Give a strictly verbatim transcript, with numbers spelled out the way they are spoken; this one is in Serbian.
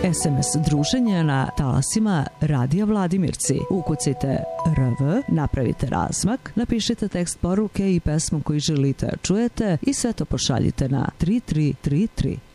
es em es druženje na talasima Radija Vladimirci. Ukucite R V, napravite razmak, napišite tekst poruke i pesmu koju želite da čujete i sve to pošaljite na tri tri tri tri.